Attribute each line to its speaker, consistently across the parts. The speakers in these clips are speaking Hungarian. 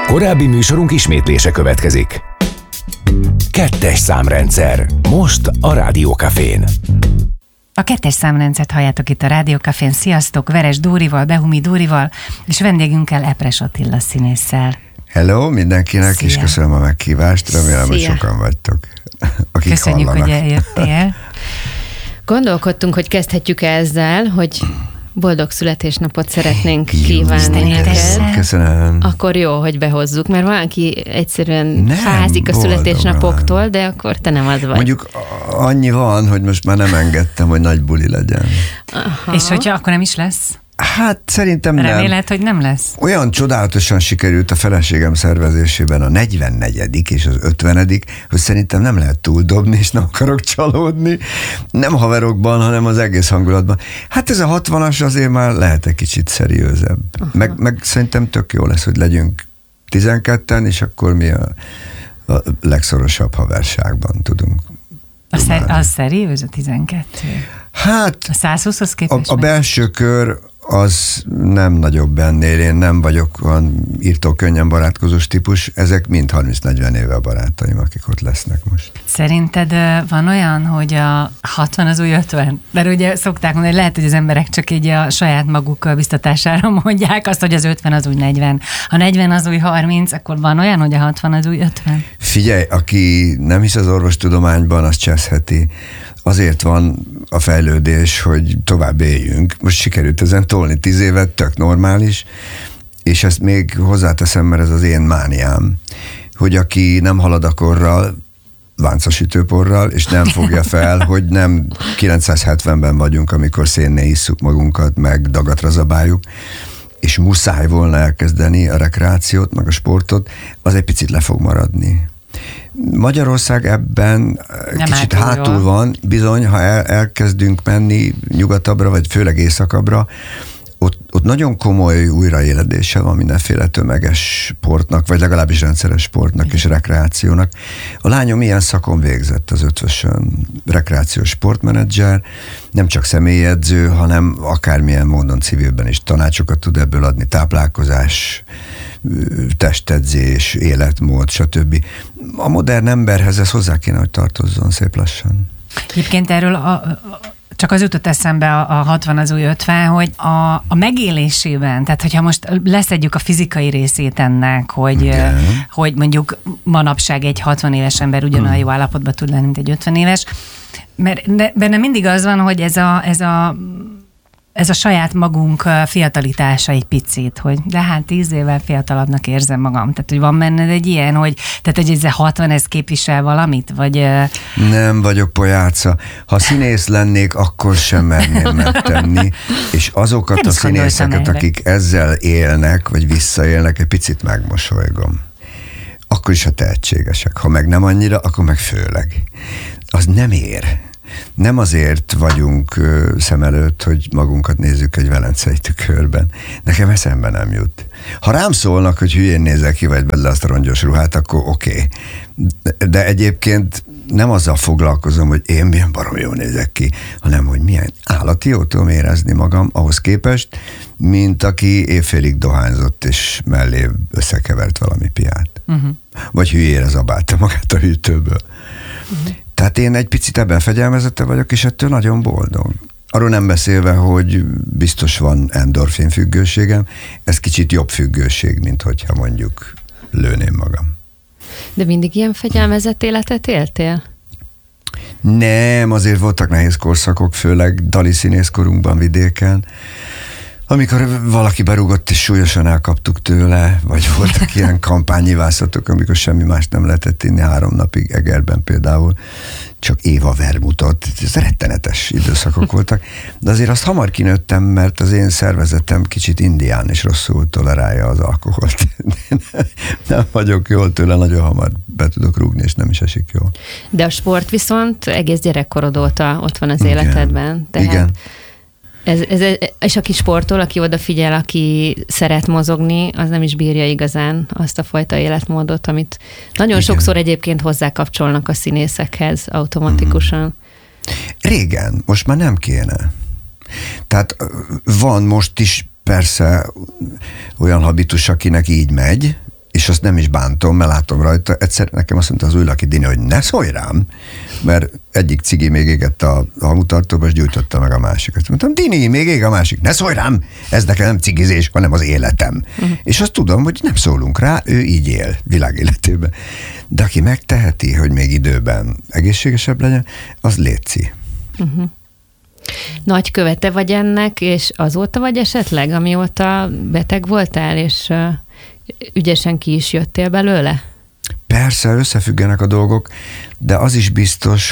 Speaker 1: Korábbi műsorunk ismétlése következik. 2. számrendszer. Most a Rádió Cafén.
Speaker 2: A 2. számrendszert halljátok itt a Rádió Cafén. Sziasztok, Veres Dórival, Behumi Dórival, és vendégünkkel Epres Attila színésszel.
Speaker 3: Hello mindenkinek, Szia. És köszönöm a meghívást, remélem, hogy sokan vagytok, akik
Speaker 2: köszönjük,
Speaker 3: hallanak.
Speaker 2: hogy eljöttél.
Speaker 4: Gondolkodtunk, hogy kezdhetjük ezzel, hogy boldog születésnapot szeretnénk kívánni neked.
Speaker 3: Köszönöm.
Speaker 4: Akkor jó, hogy behozzuk, mert valaki egyszerűen fázik a születésnapoktól, de akkor te nem az vagy.
Speaker 3: Mondjuk annyi van, hogy most már nem engedtem, hogy nagy buli legyen.
Speaker 2: Aha. És hogyha akkor nem is lesz?
Speaker 3: Hát szerintem nem.
Speaker 2: Reméled, hogy nem lesz?
Speaker 3: Olyan csodálatosan sikerült a feleségem szervezésében a 44. és az 50., hogy szerintem nem lehet túldobni, és nem akarok csalódni. Nem haverokban, hanem az egész hangulatban. Hát ez a 60-as azért már lehet egy kicsit szeriőzebb. Meg szerintem tök jó lesz, hogy legyünk 12-en, és akkor mi a legszorosabb haverságban tudunk.
Speaker 2: A szeriőz a 12? Hát a 120-hoz képest?
Speaker 3: A belső kör az nem nagyobb ennél, én nem vagyok olyan írtó könnyen barátkozós típus, ezek mind 30-40 éve a barátaim, akik ott lesznek most.
Speaker 2: Szerinted van olyan, hogy a 60 az új 50? Mert ugye szokták mondani, hogy lehet, hogy az emberek csak így a saját maguk biztatására mondják azt, hogy az 50 az új 40. Ha 40 az új 30, akkor van olyan, hogy a 60 az új 50?
Speaker 3: Figyelj, aki nem hisz az orvostudományban, az cseszheti. Azért van a fejlődés, hogy tovább éljünk. Most sikerült ezen tolni 10 évet, tök normális, és ezt még hozzáteszem, mert ez az én mániám, hogy aki nem halad a korral, váncasütőporral, és nem fogja fel, hogy nem 970-ben vagyunk, amikor szénné isszuk magunkat, meg dagatra zabáljuk, és muszáj volna elkezdeni a rekreációt, meg a sportot, az egy picit le fog maradni. Magyarország ebben nem kicsit hátul van, bizony, ha elkezdünk menni nyugatabbra, vagy főleg északabbra, ott nagyon komoly újraéledése van mindenféle tömeges sportnak, vagy legalábbis rendszeres sportnak és rekreációnak. A lányom ilyen szakon végzett az Ötvösön, rekreációs sportmenedzser, nem csak személyedző, hanem akármilyen módon civilben is tanácsokat tud ebből adni, táplálkozás, testedzés, életmód, stb. A modern emberhez ez hozzá kéne, hogy tartozzon szép lassan.
Speaker 2: Egyébként erről csak az jutott eszembe a 60 az új 50, hogy a megélésében, tehát hogyha most leszedjük a fizikai részét ennek, hogy mondjuk manapság egy 60 éves ember ugyanolyan jó állapotban tud lenni, mint egy 50 éves, mert benne mindig az van, hogy ez a saját magunk fiatalitása egy picit, hogy de hát 10 évvel fiatalabbnak érzem magam. Tehát, hogy van benned egy ilyen, hogy ez a 60, ez képvisel valamit? Vagy...
Speaker 3: Nem vagyok pojáca. Ha színész lennék, akkor sem merném megtenni. És azokat a színészeket, akik ezzel élnek, vagy visszaélnek, egy picit megmosolygom. Akkor is, ha tehetségesek. Ha meg nem annyira, akkor meg főleg. Az nem ér. Nem azért vagyunk szem előtt, hogy magunkat nézzük egy velencei tükörben. Nekem eszembe nem jut. Ha rám szólnak, hogy hülyén nézel ki, vagy vedd le azt a rongyos ruhát, akkor oké. De egyébként nem azzal foglalkozom, hogy én milyen barom jól nézek ki, hanem hogy milyen állati jól tudom érezni magam ahhoz képest, mint aki évfélig dohányzott, és mellé összekevert valami piát. Vagy hülyére zabálta magát a hűtőből. Tehát én egy picit ebben fegyelmezette vagyok, és ettől nagyon boldog. Arról nem beszélve, hogy biztos van endorfin függőségem, ez kicsit jobb függőség, mint hogyha mondjuk lőném magam.
Speaker 4: De mindig ilyen fegyelmezett életet éltél?
Speaker 3: Nem, azért voltak nehéz korszakok, főleg dali színészkorunkban vidéken, amikor valaki berúgott és súlyosan elkaptuk tőle, vagy voltak ilyen kampánynyivászlatok, amikor semmi mást nem lehetett inni 3 napig Egerben például, csak Éva vermutot, ez rettenetes időszakok voltak, de azért azt hamar kinőttem, mert az én szervezetem kicsit indián, és rosszul tolerálja az alkoholt. Nem vagyok jól tőle, nagyon hamar be tudok rúgni, és nem is esik jól.
Speaker 4: De a sport viszont egész gyerekkorod óta ott van az életedben. Tehát igen. És aki sportol, aki odafigyel, aki szeret mozogni, az nem is bírja igazán azt a fajta életmódot, amit nagyon sokszor egyébként hozzákapcsolnak a színészekhez automatikusan.
Speaker 3: Régen, most már nem kéne. Tehát van most is persze olyan habitus, akinek így megy, és és azt nem is bántom, mert látom rajta. Egyszer nekem azt mondta az Újlaki Dini, hogy ne szólj rám, mert egyik cigi még égett a hamutartóba, és gyújtotta meg a másikat. Mondtam, Dini, még ég a másik, ne szólj rám, ez nekem nem cigizés, hanem az életem. És azt tudom, hogy nem szólunk rá, ő így él világéletében. De aki megteheti, hogy még időben egészségesebb legyen, az létszi.
Speaker 4: Nagy követe vagy ennek, és azóta vagy esetleg, amióta beteg voltál, és ügyesen ki is jöttél belőle?
Speaker 3: Persze, összefüggenek a dolgok, de az is biztos,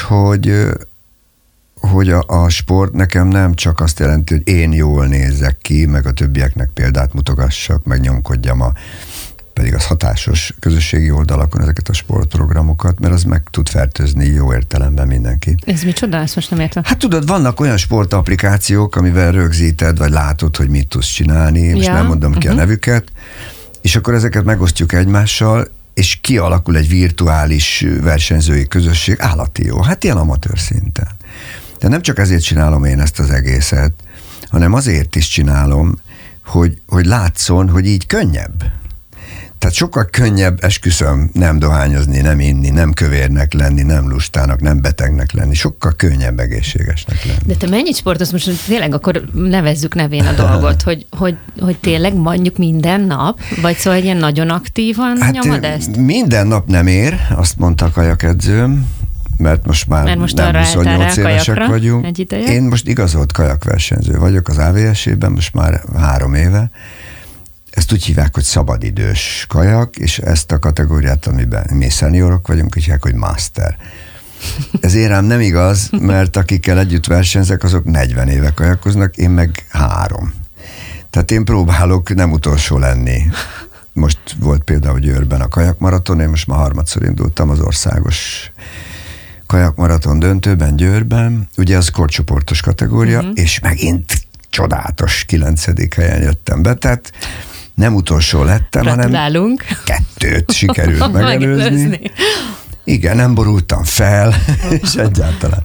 Speaker 3: hogy a sport nekem nem csak azt jelenti, hogy én jól nézzek ki, meg a többieknek példát mutogassak, meg nyomkodjam pedig az hatásos közösségi oldalakon ezeket a sportprogramokat, mert az meg tud fertőzni jó értelemben mindenki.
Speaker 4: Ez micsoda? Ezt most nem értem.
Speaker 3: Hát tudod, vannak olyan sportapplikációk, amivel rögzíted, vagy látod, hogy mit tudsz csinálni, most nem mondom ki a nevüket, és akkor ezeket megosztjuk egymással, és kialakul egy virtuális versenyzői közösség, állati jó. Hát ilyen amatőr szinten. De nem csak ezért csinálom én ezt az egészet, hanem azért is csinálom, hogy látszon, hogy így könnyebb. Tehát sokkal könnyebb, esküszöm, nem dohányozni, nem inni, nem kövérnek lenni, nem lustának, nem betegnek lenni. Sokkal könnyebb egészségesnek lenni.
Speaker 4: De te mennyit sportolsz most? Tényleg akkor nevezzük nevén a dolgot, hogy tényleg mondjuk minden nap? Vagy szóval ilyen nagyon aktívan nyomod ezt?
Speaker 3: Minden nap nem ér, azt mondta a kajakedzőm, mert most már nem 28 évesek vagyunk. Én most igazolt kajakversenyző vagyok az AVS-ében, most már 3 éve. Ezt úgy hívják, hogy szabadidős kajak, és ezt a kategóriát, amiben mi szeniorok vagyunk, úgy hívják, hogy master. Ez érám nem igaz, mert akikkel együtt versenyzek, azok 40 éve kajakoznak, én meg 3. Tehát én próbálok nem utolsó lenni. Most volt például Győrben a kajakmaraton, én most már 3-szor indultam az országos kajakmaraton döntőben Győrben, ugye az korcsoportos kategória, és megint csodálatos 9. helyen jöttem be, tehát nem utolsó lettem,
Speaker 4: Gratulálunk.
Speaker 3: hanem 2 sikerült megelőzni. Igen, nem borultam fel, és egyáltalán.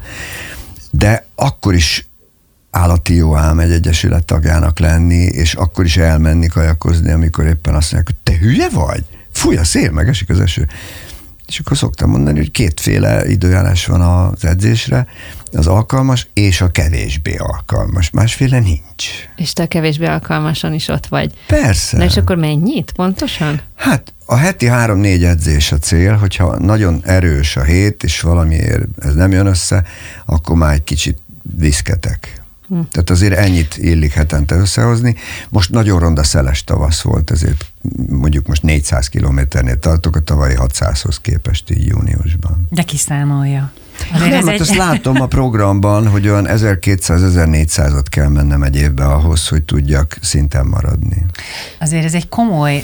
Speaker 3: De akkor is állati jó ám egy egyesület tagjának lenni, és akkor is elmenni kajakozni, amikor éppen azt mondják, hogy te hülye vagy? Fúj a szél, meg esik az eső. És akkor szoktam mondani, hogy 2 időjárás van az edzésre, az alkalmas és a kevésbé alkalmas. Másféle nincs.
Speaker 4: És te a kevésbé alkalmasan is ott vagy.
Speaker 3: Persze.
Speaker 4: Na és akkor mennyit pontosan?
Speaker 3: Hát a heti 3-4 edzés a cél, hogyha nagyon erős a hét, és valamiért ez nem jön össze, akkor már egy kicsit viszketek. Tehát azért ennyit illik hetente összehozni. Most nagyon ronda szeles tavasz volt, ezért mondjuk most 400 kilométernél tartok, a tavalyi 600-hoz képest így júniusban.
Speaker 2: De kiszámolja.
Speaker 3: Nem, hát azt látom a programban, hogy olyan 1200-1400-at kell mennem egy évbe ahhoz, hogy tudjak szinten maradni.
Speaker 2: Azért ez egy komoly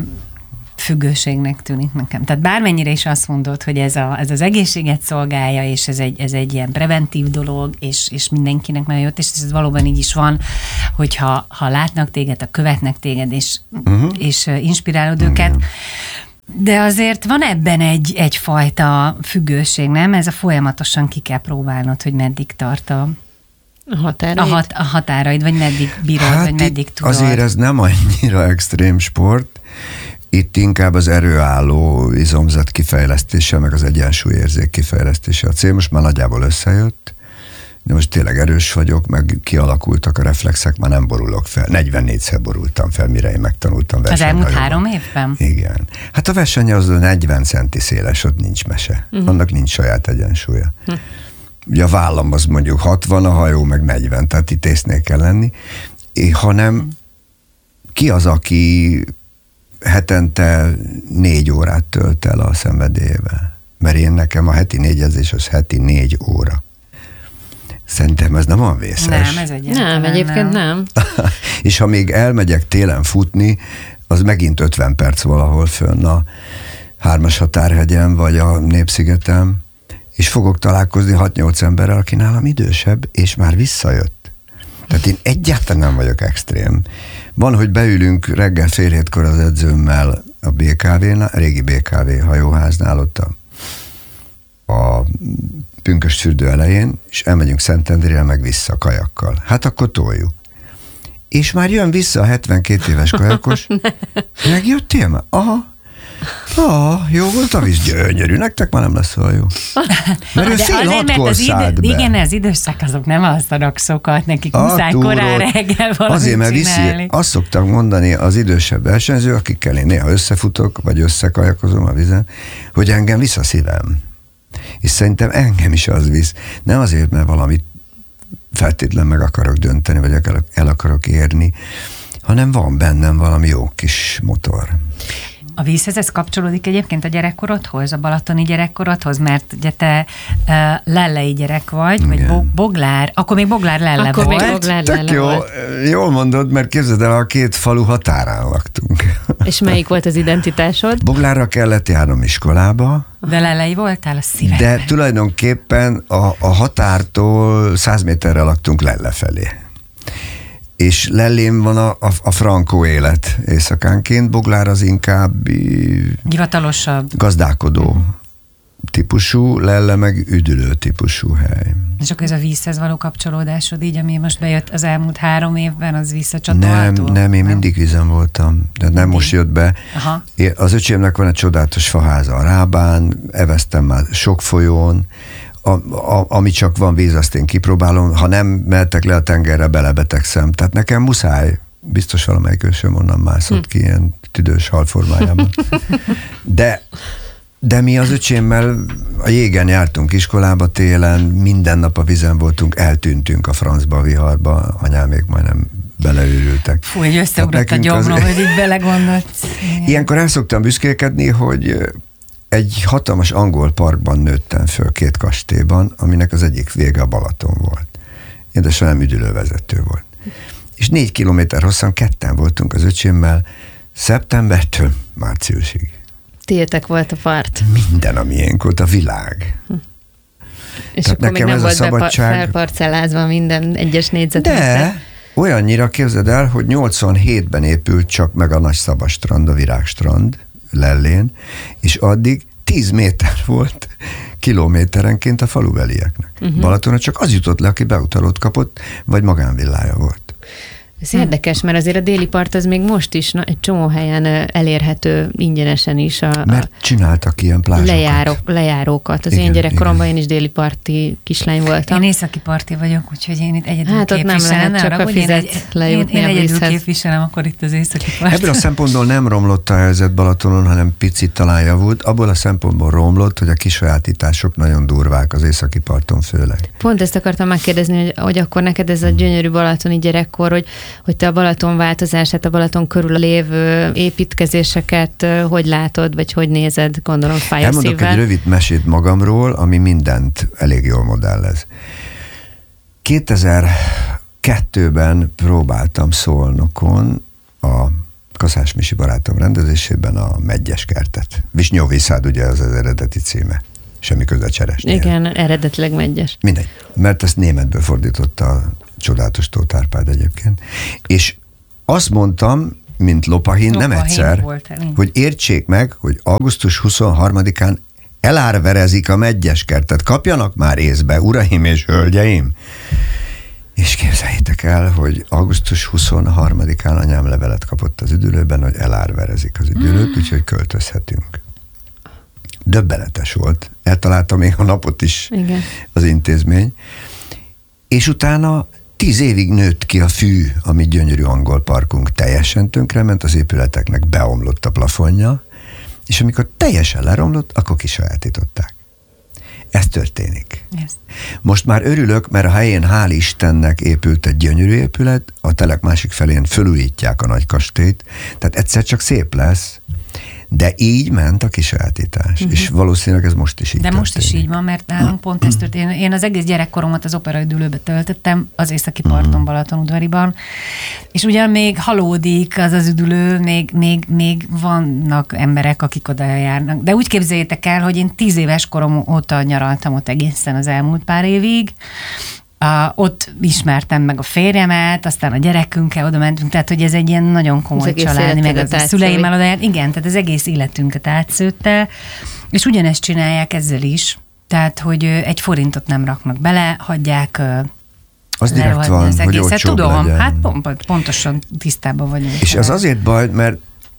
Speaker 2: függőségnek tűnik nekem. Tehát bármennyire is azt mondod, hogy ez az egészséget szolgálja, és ez egy ilyen preventív dolog, és mindenkinek nagyon jót, és ez valóban így is van, hogyha látnak téged, követnek téged, és inspirálod őket. De azért van ebben egyfajta függőség, nem? Ez a folyamatosan ki kell próbálnod, hogy meddig tart a határaid, vagy meddig bírod, vagy meddig tudod.
Speaker 3: Azért ez nem annyira extrém sport. Itt inkább az erőálló izomzat kifejlesztése, meg az egyensúlyérzék kifejlesztése a cél. Most már nagyjából összejött, de most tényleg erős vagyok, meg kialakultak a reflexek, már nem borulok fel. 44-szer borultam fel, mire én megtanultam versenyhajóban.
Speaker 2: Az elmúlt 3 évben?
Speaker 3: Igen. Hát a verseny az 40 centi széles, ott nincs mese. Annak nincs saját egyensúlya. Ugye a vállam az mondjuk 60, a hajó meg 40, tehát itt észnél kell lenni. Hanem ki az, aki hetente 4 órát tölt el a szenvedélyével? Mert én nekem a heti 4 edzés az heti 4 óra. Szerintem ez nem olyan vészes.
Speaker 2: Nem, ez
Speaker 4: nem, egyébként nem.
Speaker 3: És ha még elmegyek télen futni, az megint 50 perc valahol fönn a 3-as határhegyen, vagy a Népszigeten, és fogok találkozni 6-8 emberrel, aki nálam idősebb, és már visszajött. Tehát én egyáltalán nem vagyok extrém. Van, hogy beülünk reggel 6:30 az edzőmmel a BKV-nál, régi BKV hajóháznál, ott a Pünkösd-fürdő elején, és elmegyünk Szentendrére meg vissza kajakkal. Hát akkor toljuk. És már jön vissza a 72 éves kajakos, megjöttél már? Aha. Jó volt a víz, gyönyörű, nektek már nem lesz olyan jó. Mert ő fél hatkor szállt be.
Speaker 2: Igen, az idősek azok nem alszanak sokat, nekik muszáj korán reggel valamit
Speaker 3: azért, mert
Speaker 2: csinálni.
Speaker 3: azt szoktak mondani az idősebb versenyző, akikkel én néha összefutok, vagy összekajakozom a vízen, hogy engem visz a szívem. És szerintem engem is az visz. Nem azért, mert valamit feltétlen meg akarok dönteni, vagy el akarok érni, hanem van bennem valami jó kis motor.
Speaker 2: A vízhez ez kapcsolódik egyébként a gyerekkorodhoz, a balatoni gyerekkorodhoz, mert ugye te lellei gyerek vagy Boglár, akkor még Boglár Lelle
Speaker 4: akkor
Speaker 2: volt.
Speaker 4: Még Boglár Lelle
Speaker 3: jó,
Speaker 4: volt.
Speaker 3: Jól mondod, mert képzeld el, a két falu határán laktunk.
Speaker 4: És melyik volt az identitásod?
Speaker 3: Boglárra kellett járnom iskolába.
Speaker 2: De lellei voltál a szíved.
Speaker 3: De tulajdonképpen a határtól 100 méterre laktunk Lelle felé. És Lellén van a frankó élet éjszakánként, Boglár az inkább
Speaker 2: hivatalosabb,
Speaker 3: gazdálkodó típusú, Lelle meg üdülő típusú hely.
Speaker 2: És akkor ez a vízhez való kapcsolódásod így, ami most bejött az elmúlt 3 évben, az visszacsatolható?
Speaker 3: Nem, én mindig vízen voltam, de nem most jött be.
Speaker 2: Aha.
Speaker 3: Az öcsémnek van egy csodálatos faháza a Rábán, eveztem már sok folyón, ami csak van víz, azt én kipróbálom. Ha nem mehetek le a tengerre, belebetegszem. Tehát nekem muszáj, biztos valamelyik ősöm onnan mászott ki ilyen tüdős hal formájában. De mi az öcsémmel a jégen jártunk iskolába télen, minden nap a vízen voltunk, eltűntünk a francba, a viharba, anyámék majdnem beleőrültek.
Speaker 2: Fú, hogy összeugrott a gyomrom, hogy így belegondolsz.
Speaker 3: Ilyenkor el szoktam büszkélkedni, hogy egy hatalmas angol parkban nőttem föl 2 kastélyban, aminek az egyik vége a Balaton volt. Édesanyám üdülővezető volt. És 4 kilométer hosszan ketten voltunk az öcsémmel szeptembertől márciusig.
Speaker 4: Tiétek volt a part.
Speaker 3: Minden, ami miénk volt, a világ.
Speaker 4: És tehát akkor még nem volt szabadság... felparcellázva minden egyes négyzetméter.
Speaker 3: De olyannyira képzeld el, hogy 87-ben épült csak meg a nagy szabadstrand, a Virágstrand Lellén, és addig 10 méter volt kilométerenként a falubelieknek. Balatonra csak az jutott le, aki beutalót kapott, vagy magánvillája volt.
Speaker 4: Ez érdekes, mert azért a déli part az még most is egy csomó helyen elérhető ingyenesen is.
Speaker 3: Mert csináltak ilyen plázsokat.
Speaker 4: Lejárókat. Az én gyerekkoromban én is déli parti kislány voltam.
Speaker 2: Én északi parti vagyok, úgyhogy én itt egyedül
Speaker 4: hát
Speaker 2: képviselem.
Speaker 4: Nem lehet, csak a fizet lejutni
Speaker 2: én
Speaker 4: a
Speaker 2: egyedül
Speaker 4: vízhez.
Speaker 2: képviselem akkor itt az északi partot.
Speaker 3: Ebből a szempontból nem romlott a helyzet Balatonon, hanem picit talán javult. Abból a szempontból romlott, hogy a kisajátítások nagyon durvák az északi parton főleg.
Speaker 4: Pont ezt akartam megkérdezni, hogy akkor neked ez a gyönyörű balatoni gyerekkor, hogy te a Balaton változását, a Balaton körül lévő építkezéseket hogy látod, vagy hogy nézed, gondolom fáj a szívvel.
Speaker 3: Elmondok egy rövid mesét magamról, ami mindent elég jól modellez. 2002-ben próbáltam Szolnokon a Kaszás Misi barátom rendezésében a Medgyes kertet. Visnyóviszád ugye az eredeti címe. Semmi köze Cseresnél.
Speaker 4: Igen, eredetileg Medgyes.
Speaker 3: Mindegy, mert ezt németből fordította a csodálatos Tóth Árpád egyébként. És azt mondtam, mint Lopahin, nem egyszer, hogy értsék meg, hogy augusztus 23-án elárverezik a Medgyes kertet. Kapjanak már észbe, uraim és hölgyeim! És képzeljétek el, hogy augusztus 23-án anyám levelet kapott az üdülőben, hogy elárverezik az üdülőt, úgyhogy költözhetünk. Döbbenetes volt. Eltalálta még a napot is. Igen. Az intézmény. És utána 10 évig nőtt ki a fű, ami gyönyörű angol parkunk teljesen tönkrement, az épületeknek beomlott a plafonja, és amikor teljesen leromlott, akkor kisajátították. Ez történik. Yes. Most már örülök, mert a helyén hál' Istennek épült egy gyönyörű épület, a telek másik felén fölújítják a nagy kastélyt, tehát egyszer csak szép lesz, de így ment a kisajátítás, és valószínűleg ez most is így történik.
Speaker 2: Most is így van, mert nálunk pont ez történik. Én az egész gyerekkoromat az operaüdülőbe töltöttem, az északi parton, Balatonudvariban, és ugyan még halódik az üdülő, még vannak emberek, akik oda járnak. De úgy képzeljétek el, hogy én 10 éves korom óta nyaraltam ott egészen az elmúlt pár évig, ott ismertem meg a férjemet, aztán a gyerekünkkel oda mentünk, tehát hogy ez egy ilyen nagyon komoly család, meg a szüleimmel oda járt. Igen, tehát az egész életünket átszőtte, és ugyanezt csinálják ezzel is, tehát hogy 1 forintot nem raknak bele, hagyják
Speaker 3: az direkt van, az hogy olcsóbb
Speaker 2: tudom,
Speaker 3: legyen.
Speaker 2: Hát pontosan tisztában vagyunk.
Speaker 3: És ez azért baj, mert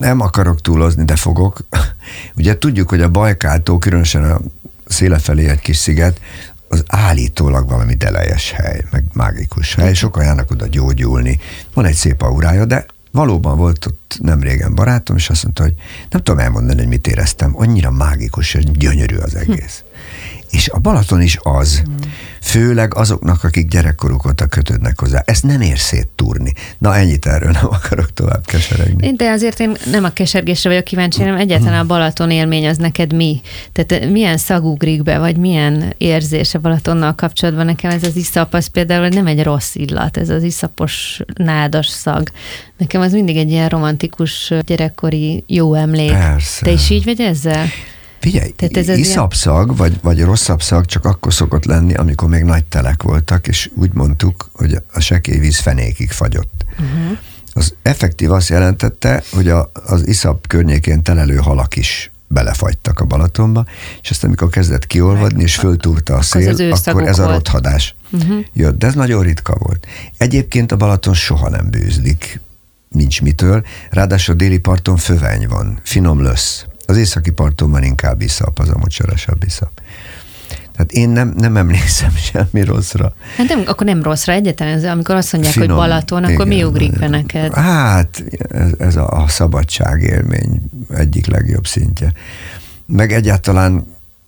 Speaker 3: nem akarok túlozni, de fogok. Ugye tudjuk, hogy a Bajkál-tó, különösen a széle felé egy kis sziget, az állítólag valami delejes hely, meg mágikus hely, sokan járnak oda gyógyulni. Van egy szép aurája, de valóban volt ott nem régen barátom, és azt mondta, hogy nem tudom elmondani, hogy mit éreztem, annyira mágikus és gyönyörű az egész. És a Balaton is az, főleg azoknak, akik gyerekkoruk óta kötődnek hozzá. Ezt nem ér széttúrni. Na ennyit erről, nem akarok tovább keseregni.
Speaker 4: De azért én nem a kesergésre vagyok kíváncsi, hanem egyáltalán a Balaton élmény az neked mi? Tehát milyen szag ugrik be, vagy milyen érzés a Balatonnal kapcsolatban? Nekem ez az iszap, az például nem egy rossz illat, ez az iszapos nádas szag. Nekem az mindig egy ilyen romantikus, gyerekkori jó emlék.
Speaker 3: Persze.
Speaker 4: Te is így vagy ezzel?
Speaker 3: Figyelj, iszapszag, vagy rosszabb szag csak akkor szokott lenni, amikor még nagy telek voltak, és úgy mondtuk, hogy a sekély víz fenékig fagyott. Az effektív azt jelentette, hogy az iszap környékén telelő halak is belefagytak a Balatonba, és aztán amikor kezdett kiolvadni, és föltúrta a szél, akkor ez a rothadás jött. De ez nagyon ritka volt. Egyébként a Balaton soha nem bőzlik, nincs mitől, ráadásul a déli parton föveny van, finom lösz. Az északi parton van inkább iszap, az a mocsorasabb iszap. Tehát én nem emlékszem semmi rosszra.
Speaker 4: Hát nem, akkor nem rosszra egyetlen, amikor azt mondják, finom, hogy Balaton, akkor mi ugrik be neked?
Speaker 3: Hát ez a szabadság élmény egyik legjobb szintje. Meg egyáltalán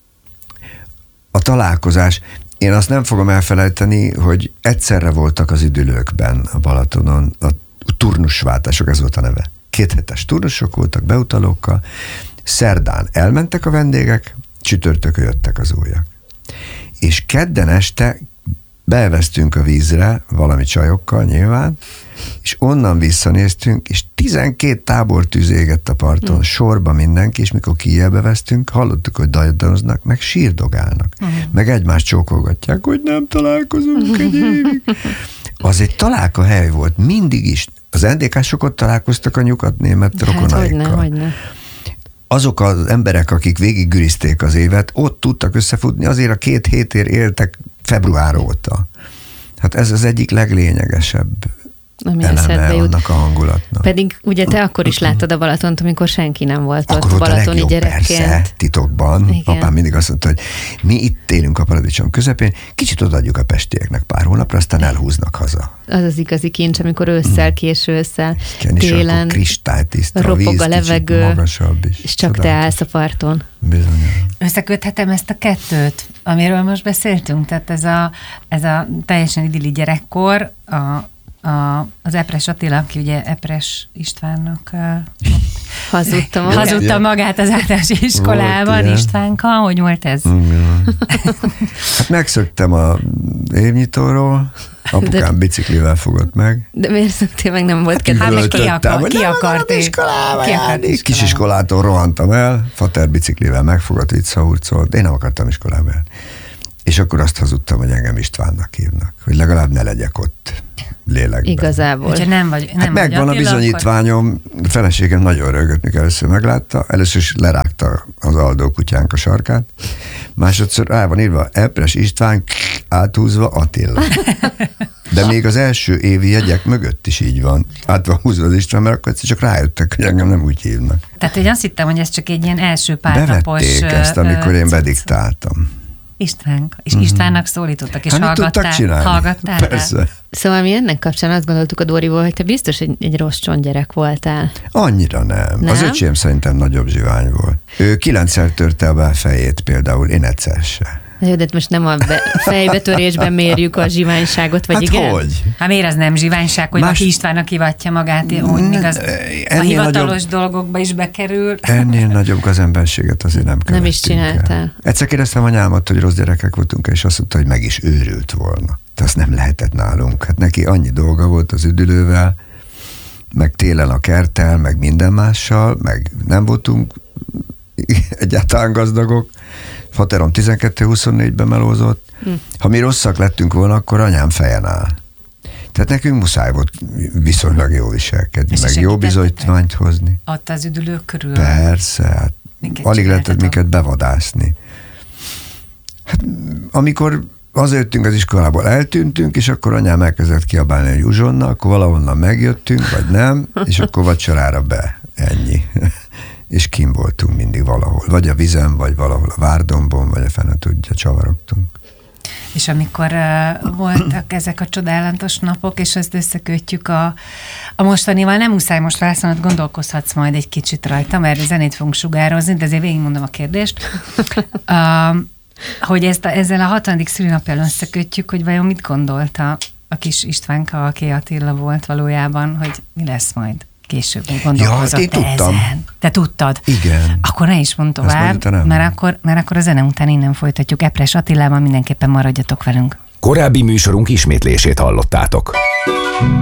Speaker 3: a találkozás. Én azt nem fogom elfelejteni, hogy egyszerre voltak az üdülőkben a Balatonon a turnusváltások, ez volt a neve. 2 hetes turnusok voltak beutalókkal, szerdán elmentek a vendégek, csütörtökön jöttek az újak. És kedden este beelveztünk a vízre, valami csajokkal nyilván, és onnan visszanéztünk, és 12 tábortűz égett a parton, sorba mindenki, és mikor kijjelbe vesztünk, hallottuk, hogy dajdonoznak, meg sírdogálnak, meg egymást csókolgatják, hogy nem találkozunk egy évig. Az egy találkozóhely volt, mindig is. Az NDK-sok ott találkoztak a nyugat-német rokonaikkal.
Speaker 4: Hogyne.
Speaker 3: Azok az emberek, akik végiggürizték az évet, ott tudtak összefutni, azért a 2 hétért éltek február óta. Hát ez az egyik leglényegesebb eleme annak a hangulatnak.
Speaker 4: Pedig ugye te akkor is láttad a Balatont, amikor senki nem volt akkor ott balatoni legjobb, gyerekként.
Speaker 3: Persze, titokban. Igen. Apám mindig azt mondta, hogy mi itt élünk a paradicsom közepén, kicsit odaadjuk a pestieknek pár hónapra, aztán elhúznak haza.
Speaker 4: Az az igazi kincs, amikor ősszel, késő ősszel,
Speaker 3: télen kristálytiszta,
Speaker 4: ropog a levegő,
Speaker 3: magasabb is.
Speaker 4: És csak te állsz a parton.
Speaker 3: Bizony.
Speaker 2: Összeköthetem ezt a kettőt, amiről most beszéltünk, tehát ez a teljesen idilli gyerekkor, az Epres Attila, aki ugye Epres Istvánnak hazudta magát az általános iskolában, Istvánka, hogy volt ez?
Speaker 3: Hát megszöktem a évnyitóról, apukám biciklivel fogott meg.
Speaker 4: De miért szöktél meg, nem volt kedves?
Speaker 2: Hát ki akart
Speaker 3: iskolába járni? Kisiskolától rohantam el, fater biciklivel megfogott, visszahurcolt, én nem akartam iskolába járni. És akkor azt hazudtam, hogy engem Istvánnak hívnak, hogy legalább ne legyek ott lélekben.
Speaker 4: Igazából.
Speaker 2: Hogyha nem vagy
Speaker 3: megvan a bizonyítványom, a feleségem nagyon rögött, mikor először meglátta, először is lerágta az Aldó kutyánk a sarkát, másodszor rá van írva Epres István, áthúzva Attila. De még az első évi jegyek mögött is így van. Át van húzva az István, mert akkor csak rájöttek, hogy engem nem úgy hívnak.
Speaker 2: Tehát én azt hittem, hogy ez csak egy ilyen első párnapos...
Speaker 3: Bevették ezt, amikor én bediktáltam.
Speaker 2: Istvánk. És Istvánnak szólítottak, és hallgattál
Speaker 3: Persze.
Speaker 4: Rá? Szóval mi ennek kapcsán azt gondoltuk a Dóriból, hogy te biztos egy rossz csontgyerek voltál.
Speaker 3: Annyira nem. Az öcsém szerintem nagyobb zsivány volt. Ő 9-szer törte a fejét például, én egyszer se.
Speaker 4: Jó, de most nem a fejbetörésben mérjük a zsiványságot, vagy
Speaker 3: hát
Speaker 4: igen?
Speaker 3: Hogy?
Speaker 2: Hát miért ez nem zsiványság, hogy valaki Istvánnak hivatja magát, hogy még az a hivatalos dolgokba is bekerül?
Speaker 3: Ennél nagyobb gazemberséget azért nem követtünk.
Speaker 4: Nem is csináltál.
Speaker 3: Egyszer kérdeztem anyámat, hogy rossz gyerekek voltunk, és azt mondta, hogy meg is őrült volna. De azt nem lehetett nálunk. Hát neki annyi dolga volt az üdülővel, meg télen a kerttel, meg minden mással, meg nem voltunk egyáltalán gazdagok. Faterom 12-24-ben melózott. Ha mi rosszak lettünk volna, akkor anyám fejen áll. Tehát nekünk muszáj volt viszonylag jó viselkedni, meg jó bizonyítványt hozni.
Speaker 2: Ott az üdülők körül?
Speaker 3: Persze, hát alig lehetett minket bevadászni. Hát amikor hazajöttünk az iskolából, eltűntünk, és akkor anyám elkezdett kiabálni, hogy uzsonna, akkor valahonnan megjöttünk, vagy nem, és akkor vacsorára ennyi. És kim voltunk mindig valahol. Vagy a vizen, vagy valahol a Várdombon, vagy a fene tudja, csavarogtunk.
Speaker 2: És amikor voltak ezek a csodálatos napok, és ezt összekötjük a mostanival, nem muszáj most válaszolnod, gondolkozhatsz majd egy kicsit rajta, mert zenét fogunk sugározni, de azért végigmondom a kérdést. Hogy ezzel a 60. szülinapjal összekötjük, hogy vajon mit gondolta a kis Istvánka, aki Attila volt valójában, hogy mi lesz majd később, gondolkozott
Speaker 3: én tudtam.
Speaker 2: ezen. Te tudtad?
Speaker 3: Igen.
Speaker 2: Akkor ne is mondd tovább, mert akkor a zene után innen folytatjuk. Epres Attilával, mindenképpen maradjatok velünk.
Speaker 1: Korábbi műsorunk ismétlését hallottátok.